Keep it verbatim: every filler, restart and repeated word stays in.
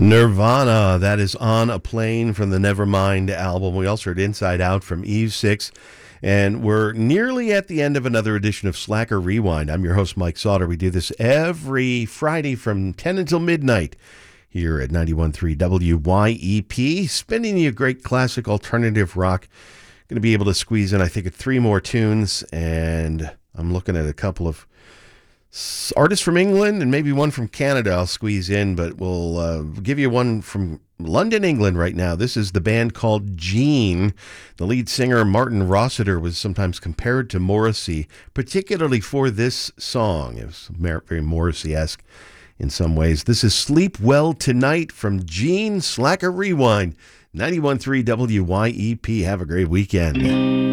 Nirvana, that is On a Plane from the Nevermind album. We also heard Inside Out from Eve Six. And we're nearly at the end of another edition of Slacker Rewind. I'm your host, Mike Sauter. We do this every Friday from ten until midnight here at ninety-one point three W Y E P, spinning you great classic alternative rock. Going to be able to squeeze in, I think, three more tunes, and I'm looking at a couple of artists from England and maybe one from Canada I'll squeeze in, but we'll uh, give you one from London, England right now. This is the band called Gene. The lead singer, Martin Rossiter, was sometimes compared to Morrissey, particularly for this song. It was very Morrissey-esque in some ways. This is Sleep Well Tonight from Gene. Slacker Rewind, ninety-one point three W Y E P. Have a great weekend.